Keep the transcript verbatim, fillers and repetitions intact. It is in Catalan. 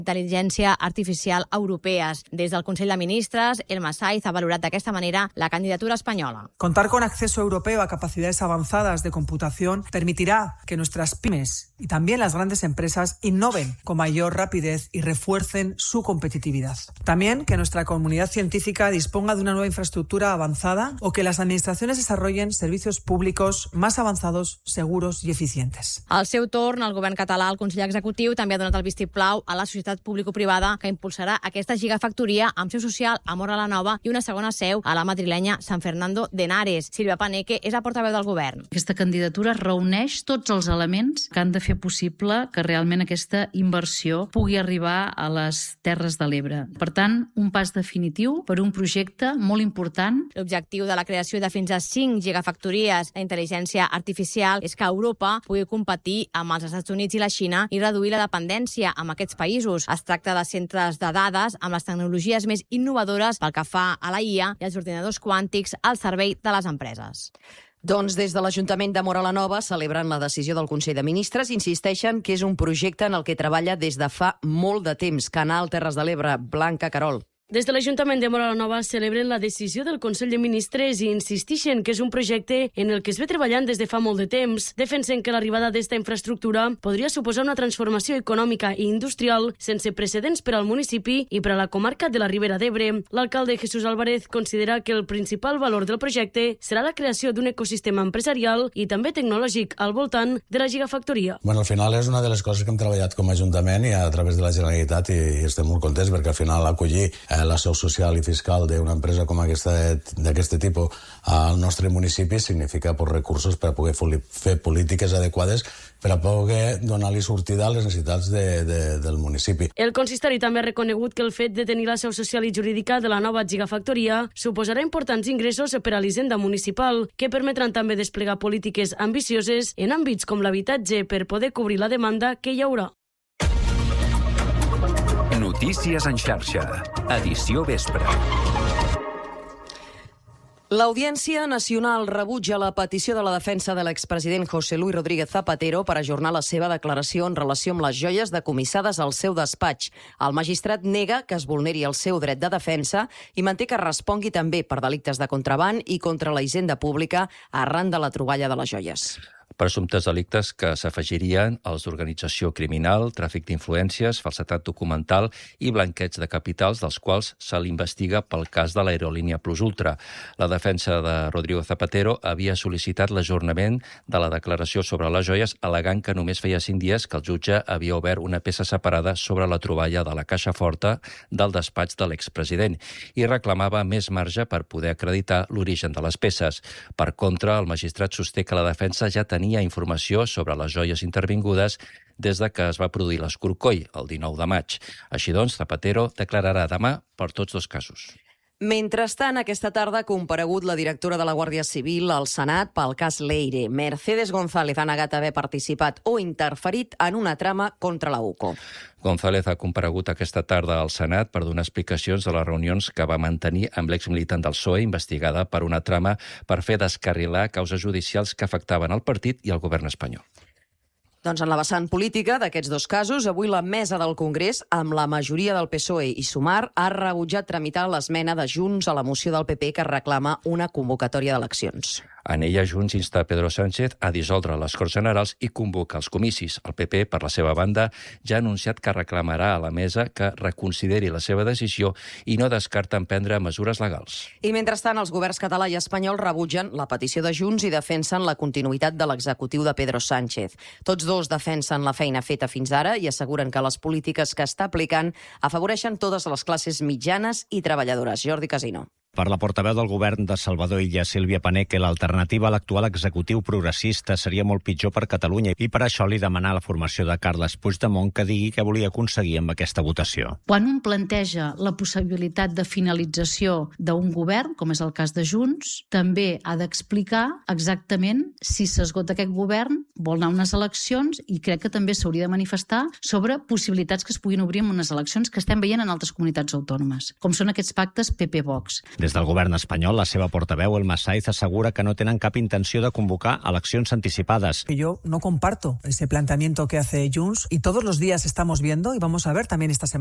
d'intel·ligència artificial europees. Des del Consell de Ministres, Elma Saiz ha valorat d'aquesta manera la candidatura espanyola. Contar con acceso europeo a capacidades avanzadas de computación permitirá que nuestras pymes y también las grandes empresas innoven con mayor rapidez y refuercen su competitividad. También que nuestra comunidad científica disponga de una nueva infraestructura avanzada o que las administraciones desarrollen servicios públicos más avanzados, seguros y eficientes. Al seu torn, el govern català, el Consell Executiu, també ha donat el vistiplau a la societat público-privada que impulsarà aquesta gigafactoria amb seu social a Móra la Nova i una segona seu a la madrilenya San Fernando de Henares. Sílvia Paneque és la portaveu del govern. Aquesta candidatura reuneix tots els elements que han de fer possible que realment aquesta inversió pugui arribar a les Terres de l'Ebre. Per tant, un pas definitiu per un projecte molt important. L'objectiu de la creació de fins a cinc gigafactories d'intel·ligència artificial és que Europa pugui competir amb els Estats Units i la Xina i reduir la dependència amb aquests països. Es tracta de centres de dades amb les tecnologies més innovadores pel que fa a la I A i els ordinadors quàntics al servei de les empreses. Doncs des de l'Ajuntament de Móra la Nova celebren la decisió del Consell de Ministres i insisteixen que és un projecte en el que treballa des de fa molt de temps. Canal Terres de l'Ebre, Blanca Carol. Des de l'Ajuntament de Móra la Nova celebren la decisió del Consell de Ministres i insistixen que és un projecte en el que es ve treballant des de fa molt de temps. Defensen que l'arribada d'esta infraestructura podria suposar una transformació econòmica i industrial sense precedents per al municipi i per a la comarca de la Ribera d'Ebre. L'alcalde Jesús Álvarez considera que el principal valor del projecte serà la creació d'un ecosistema empresarial i també tecnològic al voltant de la gigafactoria. Bueno, al final és una de les coses que hem treballat com a Ajuntament i a través de la Generalitat i estem molt contents perquè al final acollir eh, la seu social i fiscal d'una empresa com aquesta d'aquest tipus al nostre municipi significa pues, recursos per a poder fer polítiques adequades per a poder donar-li sortida a les necessitats de, de, del municipi. El consistori també ha reconegut que el fet de tenir la seu social i jurídica de la nova gigafactoria suposarà importants ingressos per a l'Hisenda Municipal, que permetran també desplegar polítiques ambicioses en àmbits com l'habitatge per poder cobrir la demanda que hi haurà. Notícies en xarxa, edició vespre. L'Audiència Nacional rebutja la petició de la defensa de l'expresident José Luis Rodríguez Zapatero per ajornar la seva declaració en relació amb les joies decomissades al seu despatx. El magistrat nega que es vulneri el seu dret de defensa i manté que respongui també per delictes de contraban i contra la hisenda pública arran de la troballa de les joies. Presumptes delictes que s'afegirien als d'organització criminal, tràfic d'influències, falsedat documental i blanqueig de capitals, dels quals se l'investiga pel cas de l'aerolínia Plus Ultra. La defensa de Rodrigo Zapatero havia sol·licitat l'ajornament de la declaració sobre les joies, al·legant que només feia cinc dies que el jutge havia obert una peça separada sobre la troballa de la caixa forta del despatx de l'expresident i reclamava més marge per poder acreditar l'origen de les peces. Per contra, el magistrat sosté que la defensa ja tenia tenia informació sobre les joies intervingudes des de que es va produir l'escorcoll, el dinou de maig. Així doncs, Zapatero declararà demà per tots dos casos. Mentrestant, aquesta tarda ha comparegut la directora de la Guàrdia Civil al Senat pel cas Leire. Mercedes González ha negat haver participat o interferit en una trama contra la U C O. González ha comparegut aquesta tarda al Senat per donar explicacions de les reunions que va mantenir amb l'exmilitant del P S O E, investigada per una trama per fer descarrilar causes judicials que afectaven el partit i el govern espanyol. Doncs en la vessant política d'aquests dos casos, avui la mesa del Congrés, amb la majoria del P S O E i Sumar, ha rebutjat tramitar l'esmena de Junts a la moció del P P que reclama una convocatòria d'eleccions. En ella, Junts insta Pedro Sánchez a dissoldre les Corts Generals i convoca els comicis. El P P, per la seva banda, ja ha anunciat que reclamarà a la mesa que reconsideri la seva decisió i no descarta emprendre mesures legals. I mentrestant, els governs català i espanyol rebutgen la petició de Junts i defensen la continuïtat de l'executiu de Pedro Sánchez. Tots dos defensen la feina feta fins ara i asseguren que les polítiques que està aplicant afavoreixen totes les classes mitjanes i treballadores. Jordi Casino. Per la portaveu del govern de Salvador Illa, Sílvia Paneque, l'alternativa a l'actual executiu progressista seria molt pitjor per Catalunya i per això li demanà la formació de Carles Puigdemont que digui què volia aconseguir amb aquesta votació. Quan un planteja la possibilitat de finalització d'un govern, com és el cas de Junts, també ha d'explicar exactament si s'esgota aquest govern, vol anar a unes eleccions i crec que també s'hauria de manifestar sobre possibilitats que es puguin obrir en unes eleccions que estem veient en altres comunitats autònomes, com són aquests pactes P P Vox. Des del govern espanyol, la seva portaveu, Elma Saiz, assegura que no tenen cap intenció de convocar eleccions anticipades. Yo no comparto ese planteamiento que hace Junts y todos los días estamos viendo y vamos a ver también esta semana